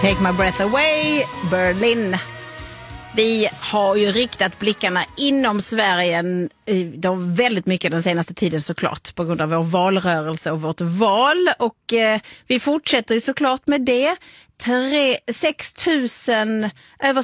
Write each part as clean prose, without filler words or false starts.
Take my breath away, Berlin. Vi har ju riktat blickarna inom Sverige väldigt mycket den senaste tiden såklart på grund av vår valrörelse och vårt val. Och vi fortsätter ju såklart med det. Över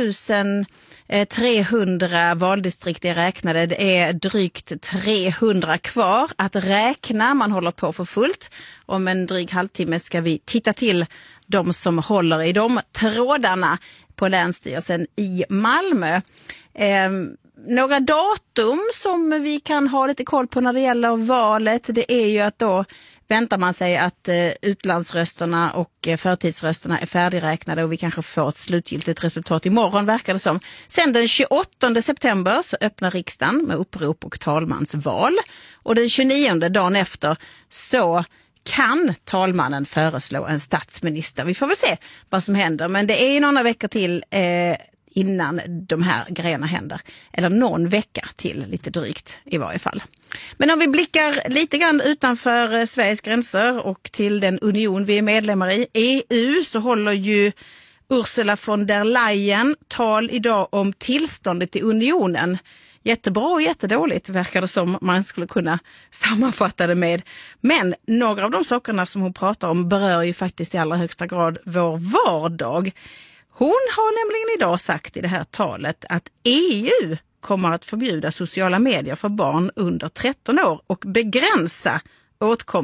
6300 valdistrikt är räknade. Det är drygt 300 kvar att räkna. Man håller på för fullt. Om en dryg halvtimme ska vi titta till de som håller i de trådarna på Länsstyrelsen i Malmö. Några datum som vi kan ha lite koll på när det gäller valet, det är ju att då väntar man sig att utlandsrösterna och förtidsrösterna är färdigräknade och vi kanske får ett slutgiltigt resultat imorgon, verkar det som. Sen den 28 september så öppnar riksdagen med upprop och talmansval. Och den 29 dagen efter så kan talmannen föreslå en statsminister. Vi får väl se vad som händer, men det är några veckor till innan de här grejerna händer. Eller någon vecka till, lite drygt i varje fall. Men om vi blickar lite grann utanför Sveriges gränser och till den union vi är medlemmar i, EU, så håller ju Ursula von der Leyen tal idag om tillståndet i unionen. Jättebra och jättedåligt verkar det som man skulle kunna sammanfatta det med. Men några av de sakerna som hon pratar om berör ju faktiskt i allra högsta grad vår vardag. Hon har nämligen idag sagt i det här talet att EU kommer att förbjuda sociala medier för barn under 13 år och begränsa åtkomsten